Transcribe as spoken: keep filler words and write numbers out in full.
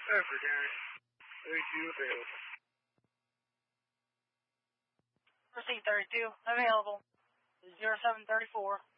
Over, Darren. thirty-two available. Proceed thirty-two, available. zero seven thirty-four.